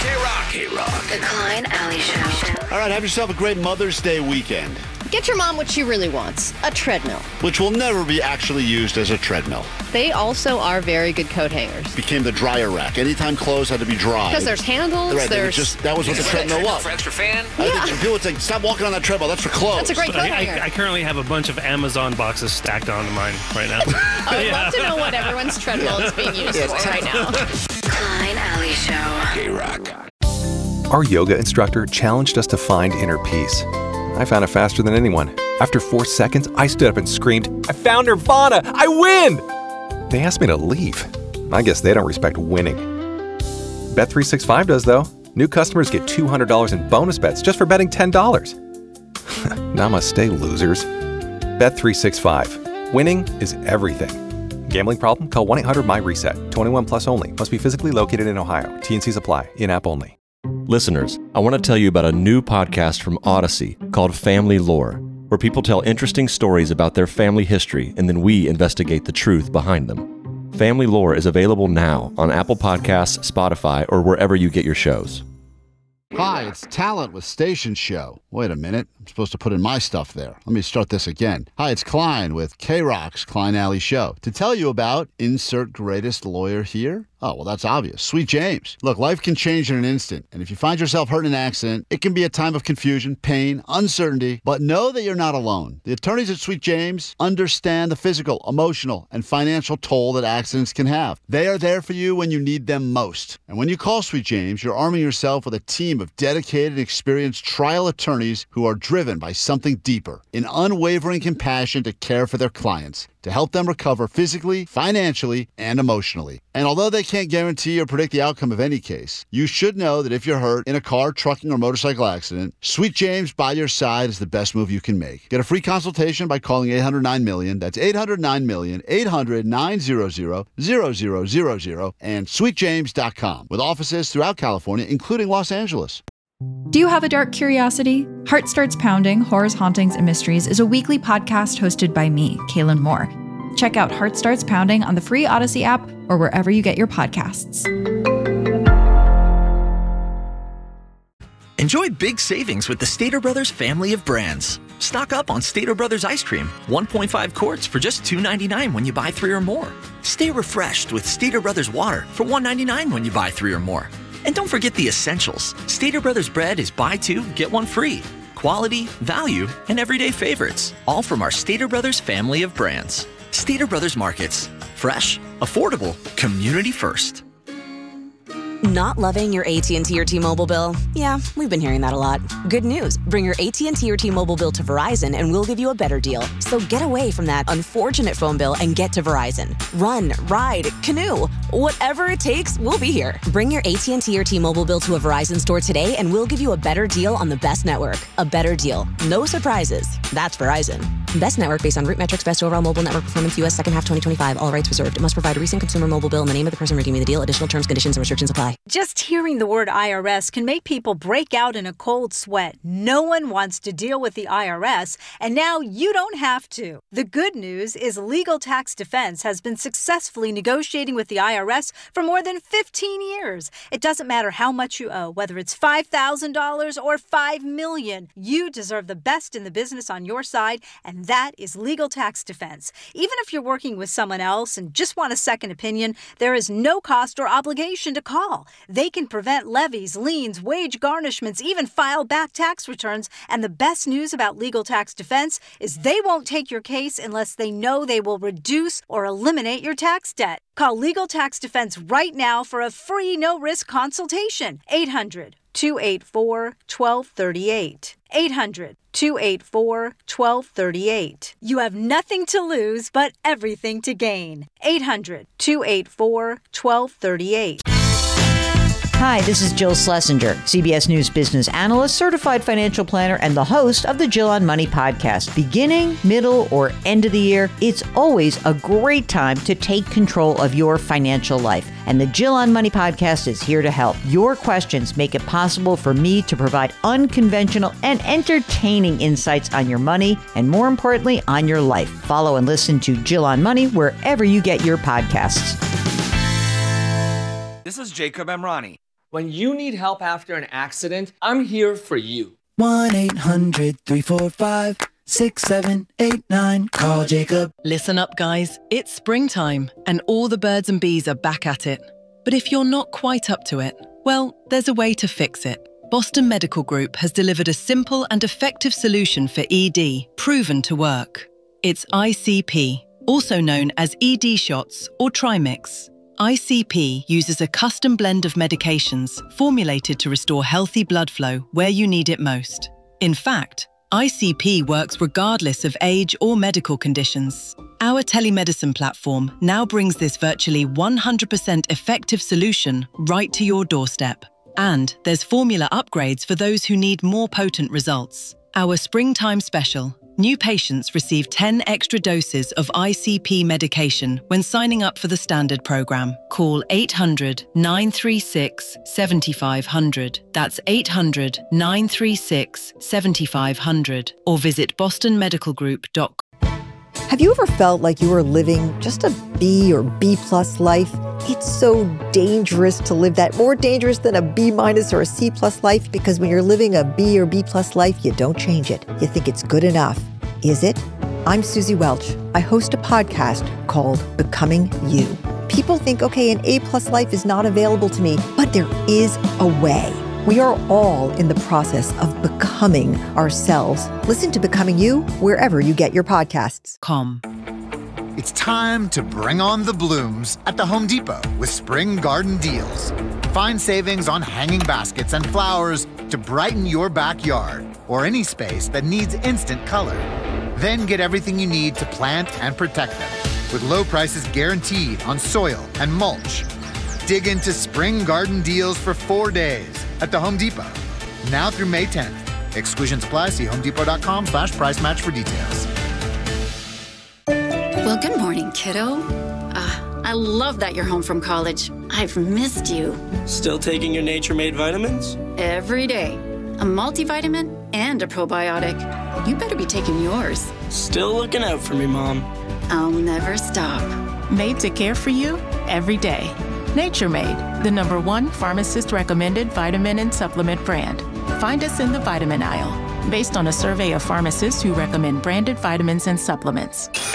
K-Rock. K-Rock. The Klein Alley Show. All right, have yourself a great Mother's Day weekend. Get your mom what she really wants, a treadmill. Which will never be actually used as a treadmill. They also are very good coat hangers. Became the dryer rack. Anytime clothes had to be dry. Because there's handles, right, there's... that was what the treadmill was. For extra fan? I think people would say, stop walking on that treadmill, that's for clothes. That's a great coat hanger. I currently have a bunch of Amazon boxes stacked onto mine right now. I would love to know what everyone's treadmill is being used for right now. Klein Alley Show. K-Rock. Our yoga instructor challenged us to find inner peace. I found it faster than anyone. After 4 seconds, I stood up and screamed, I found Nirvana! I win! They asked me to leave. I guess they don't respect winning. Bet365 does, though. New customers get $200 in bonus bets just for betting $10. Namaste, losers. Bet365. Winning is everything. Gambling problem? Call 1-800-MY-RESET. 21 plus only. Must be physically located in Ohio. T&Cs apply. In-app only. Listeners, I want to tell you about a new podcast from Odyssey called Family Lore, where people tell interesting stories about their family history and then we investigate the truth behind them. Family Lore is available now on Apple Podcasts, Spotify, or wherever you get your shows. Hi, it's Talent with Station Show. Wait a minute. I'm supposed to put in my stuff there. Let me start this again. Hi, it's Klein with K-Rock's Klein Alley Show. To tell you about insert greatest lawyer here? Oh, well, that's obvious. Sweet James. Look, life can change in an instant. And if you find yourself hurt in an accident, it can be a time of confusion, pain, uncertainty. But know that you're not alone. The attorneys at Sweet James understand the physical, emotional, and financial toll that accidents can have. They are there for you when you need them most. And when you call Sweet James, you're arming yourself with a team of dedicated, experienced trial attorneys who are driven by something deeper, an unwavering compassion to care for their clients, to help them recover physically, financially, and emotionally. And although they can't guarantee or predict the outcome of any case, you should know that if you're hurt in a car, trucking, or motorcycle accident, Sweet James by your side is the best move you can make. Get a free consultation by calling 800-9-MILLION. That's 800-9-MILLION, 800-900-0000, and sweetjames.com, with offices throughout California, including Los Angeles. Do you have a dark curiosity? Heart Starts Pounding, Horrors, Hauntings, and Mysteries is a weekly podcast hosted by me, Kaylin Moore. Check out Heart Starts Pounding on the free Odyssey app or wherever you get your podcasts. Enjoy big savings with the Stater Brothers family of brands. Stock up on Stater Brothers ice cream, 1.5 quarts for just $2.99 when you buy 3 or more. Stay refreshed with Stater Brothers water for $1.99 when you buy 3 or more. And don't forget the essentials. Stater Brothers bread is buy 2, get 1 free. Quality, value, and everyday favorites. All from our Stater Brothers family of brands. Stater Brothers Markets. Fresh, affordable, community first. Not loving your AT&T or T-Mobile bill? Yeah, we've been hearing that a lot. Good news. Bring your AT&T or T-Mobile bill to Verizon and we'll give you a better deal. So get away from that unfortunate phone bill and get to Verizon. Run, ride, canoe. Whatever it takes, we'll be here. Bring your AT&T or T-Mobile bill to a Verizon store today and we'll give you a better deal on the best network. A better deal. No surprises. That's Verizon. Best network based on root metrics, best overall mobile network performance, U.S. second half 2025. All rights reserved. It must provide a recent consumer mobile bill in the name of the person redeeming the deal. Additional terms, conditions, and restrictions apply. Just hearing the word IRS can make people break out in a cold sweat. No one wants to deal with the IRS, and now you don't have to. The good news is Legal Tax Defense has been successfully negotiating with the IRS for more than 15 years. It doesn't matter how much you owe, whether it's $5,000 or $5 million. You deserve the best in the business on your side, and that is Legal Tax Defense. Even if you're working with someone else and just want a second opinion, there is no cost or obligation to call. They can prevent levies, liens, wage garnishments, even file back tax returns. And the best news about Legal Tax Defense is they won't take your case unless they know they will reduce or eliminate your tax debt. Call Legal Tax Defense right now for a free no-risk consultation. 800-284-1238. 800-284-1238. You have nothing to lose but everything to gain. 800-284-1238. Hi, this is Jill Schlesinger, CBS News business analyst, certified financial planner, and the host of the Jill on Money podcast. Beginning, middle, or end of the year, it's always a great time to take control of your financial life. And the Jill on Money podcast is here to help. Your questions make it possible for me to provide unconventional and entertaining insights on your money, and more importantly, on your life. Follow and listen to Jill on Money wherever you get your podcasts. This is Jacob Emrani. When you need help after an accident, I'm here for you. 1-800-345-6789. Call Jacob. Listen up, guys. It's springtime, and all the birds and bees are back at it. But if you're not quite up to it, well, there's a way to fix it. Boston Medical Group has delivered a simple and effective solution for ED, proven to work. It's ICP, also known as ED shots or Trimix. ICP uses a custom blend of medications formulated to restore healthy blood flow where you need it most. In fact, ICP works regardless of age or medical conditions. Our telemedicine platform now brings this virtually 100% effective solution right to your doorstep. And there's formula upgrades for those who need more potent results. Our springtime special. New patients receive 10 extra doses of ICP medication when signing up for the standard program. Call 800-936-7500. That's 800-936-7500. Or visit bostonmedicalgroup.com. Have you ever felt like you were living just a B or B+ life? It's so dangerous to live that, more dangerous than a B- or a C+ life, because when you're living a B or B+ life, you don't change it. You think it's good enough. Is it? I'm Susie Welch. I host a podcast called Becoming You. People think, okay, an A+ life is not available to me, but there is a way. We are all in the process of becoming ourselves. Listen to Becoming You wherever you get your podcasts. It's time to bring on the blooms at the Home Depot with Spring Garden Deals. Find savings on hanging baskets and flowers to brighten your backyard or any space that needs instant color. Then get everything you need to plant and protect them with low prices guaranteed on soil and mulch. Dig into Spring Garden Deals for 4 days at the Home Depot. Now through May 10th. Exclusions apply. See homedepot.com/price match for details. Well, good morning, kiddo. I love that you're home from college. I've missed you. Still taking your Nature Made vitamins? Every day. A multivitamin and a probiotic. You better be taking yours. Still looking out for me, Mom. I'll never stop. Made to care for you every day. Nature Made, the #1 pharmacist-recommended vitamin and supplement brand. Find us in the vitamin aisle, based on a survey of pharmacists who recommend branded vitamins and supplements.